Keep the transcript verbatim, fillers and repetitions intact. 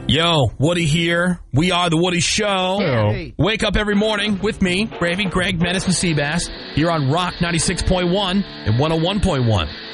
Yo, Woody here. We are the Woody Show. Hey. Wake up every morning with me, Gravy, Greg, Menace, and Seabass, here on Rock ninety-six point one and one oh one point one.